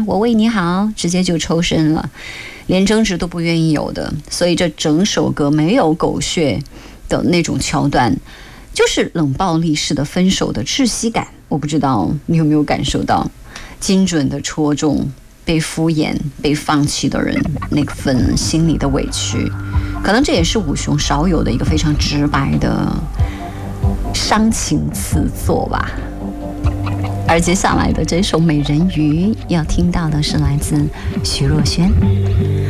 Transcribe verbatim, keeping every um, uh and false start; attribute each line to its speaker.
Speaker 1: 我为你好，直接就抽身了，连争执都不愿意有的。所以这整首歌没有狗血的那种桥段，就是冷暴力式的分手的窒息感。我不知道你有没有感受到，精准的戳中被敷衍、被放弃的人那份心里的委屈。可能这也是武雄少有的一个非常直白的伤情词作吧。而接下来的这首《美人鱼》要听到的是来自徐若瑄。